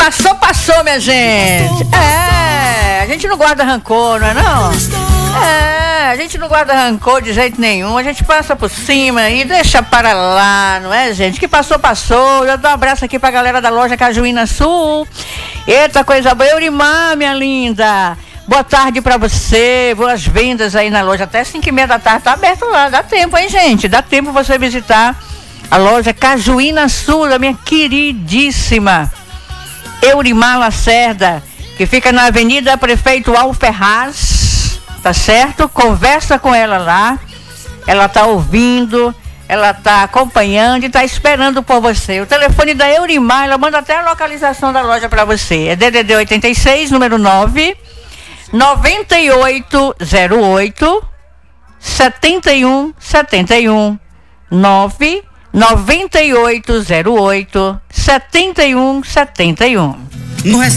Passou, minha gente. A gente não guarda rancor, não é não? A gente não guarda rancor de jeito nenhum. A gente passa por cima e deixa para lá, não é, gente? Que passou. Eu dou um abraço aqui pra galera da loja Cajuína Sul. Eita, coisa boa. Eurimar, minha linda. Boa tarde pra você, boas-vindas aí na loja. Até 5h30 da tarde tá aberto lá. Dá tempo, hein, gente? Dá tempo você visitar a loja Cajuína Sul, da minha queridíssima Eurimar Lacerda, que fica na Avenida Prefeito Alferraz, tá certo? Conversa com ela lá, ela tá ouvindo, ela tá acompanhando e tá esperando por você. O telefone da Eurimar, ela manda até a localização da loja pra você. É DDD 86, número 9, 9808 7171 9 9808 7171.